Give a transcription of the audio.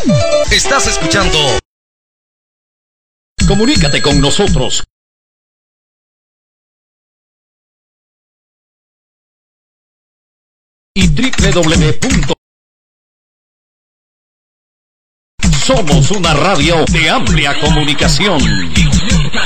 Estás escuchando. Comunícate con nosotros. Y www. Somos una radio de amplia comunicación.